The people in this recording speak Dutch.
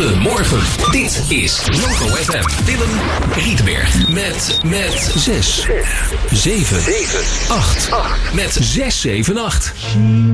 Goedemorgen, dit is Logo FM. Willem Rietenberg met 6, 7, 8. Met 6, 7, 8.